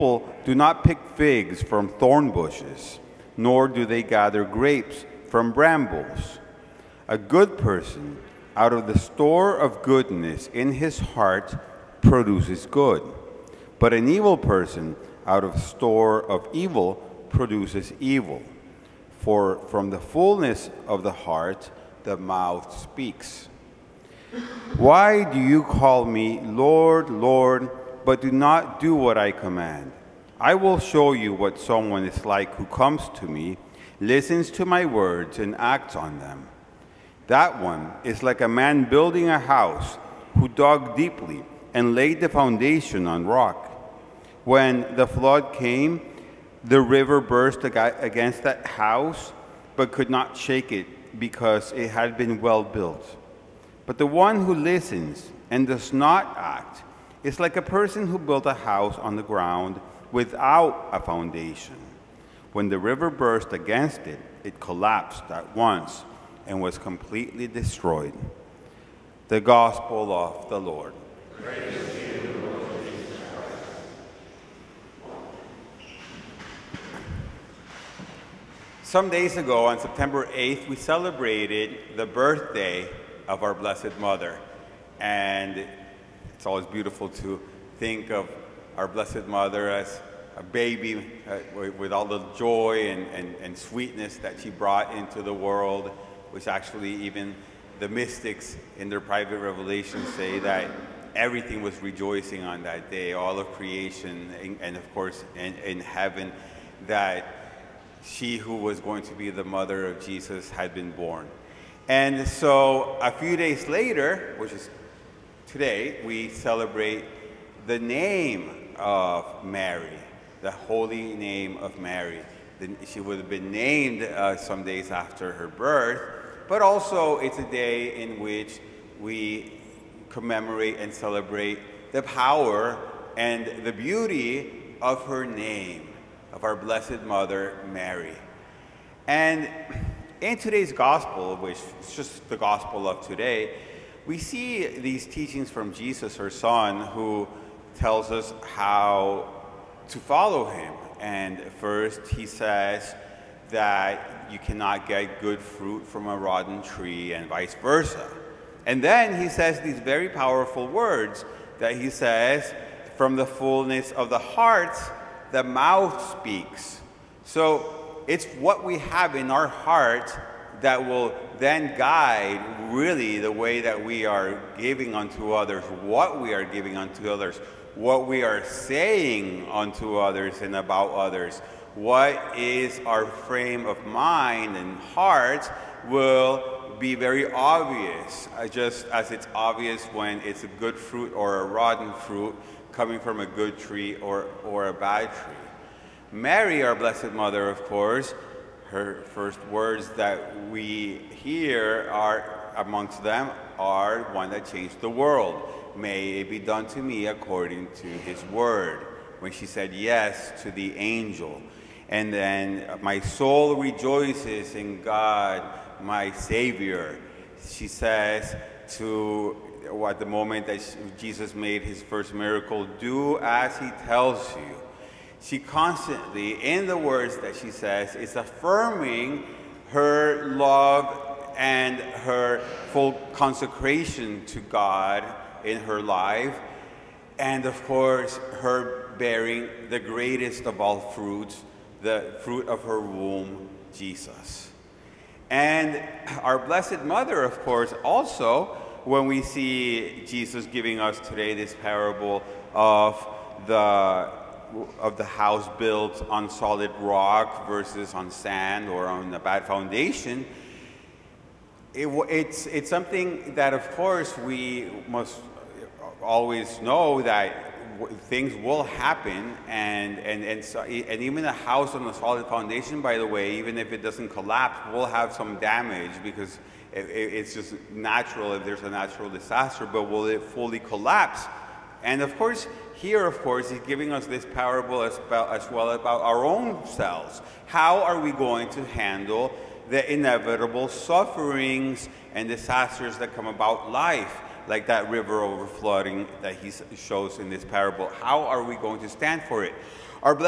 People do not pick figs from thorn bushes, nor do they gather grapes from brambles. A good person, out of the store of goodness in his heart, produces good. But an evil person, out of store of evil, produces evil. For from the fullness of the heart, the mouth speaks. Why do you call me Lord, Lord, but do not do what I command? I will show you what someone is like who comes to me, listens to my words, and acts on them. That one is like a man building a house who dug deeply and laid the foundation on rock. When the flood came, the river burst against that house, but could not shake it because it had been well built. But the one who listens and does not act is like a person who built a house on the ground without a foundation. When the river burst against it, it collapsed at once and was completely destroyed. The Gospel of the Lord. Praise to you, Lord Jesus Christ. Some days ago, on September 8th, we celebrated the birthday of our Blessed Mother. And it's always beautiful to think of our Blessed Mother as a baby with all the joy and sweetness that she brought into the world, which actually even the mystics in their private revelations say that everything was rejoicing on that day, all of creation, and of course in heaven, that she who was going to be the mother of Jesus had been born. And so a few days later, which is today, we celebrate the name of Mary, the holy name of Mary. She would have been named some days after her birth, but also it's a day in which we commemorate and celebrate the power and the beauty of her name, of our Blessed Mother, Mary. And in today's gospel, which is just the gospel of today, we see these teachings from Jesus, her son, who tells us how to follow him. And first, he says that you cannot get good fruit from a rotten tree and vice versa. And then he says these very powerful words that he says, from the fullness of the heart, the mouth speaks. So it's what we have in our heart that will then guide really the way that we are giving unto others, what we are giving unto others, what we are saying unto others and about others. What is our frame of mind and heart will be very obvious, just as it's obvious when it's a good fruit or a rotten fruit coming from a good tree or a bad tree. Mary, our Blessed Mother, of course, her first words that we hear are, amongst them, are one that changed the world. May it be done to me according to his word. When she said yes to the angel. And then, my soul rejoices in God, my Savior. She says to, at the moment that Jesus made his first miracle, do as he tells you. She constantly, in the words that she says, is affirming her love and her full consecration to God in her life. And of course, her bearing the greatest of all fruits, the fruit of her womb, Jesus. And our Blessed Mother, of course, also, when we see Jesus giving us today this parable of the house built on solid rock versus on sand or on a bad foundation, it's something that, of course, we must always know that things will happen, and even a house on a solid foundation, by the way, even if it doesn't collapse, will have some damage because it's just natural if there's a natural disaster, but will it fully collapse? And of course, here, of course, he's giving us this parable as well about our own selves. How are we going to handle the inevitable sufferings and disasters that come about life, like that river overflowing that he shows in this parable? How are we going to stand for it? Our blessed